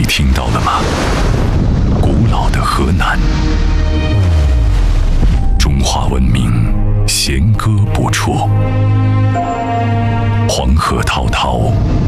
听到了吗？古老的河南，中华文明弦歌不辍，黄河滔滔。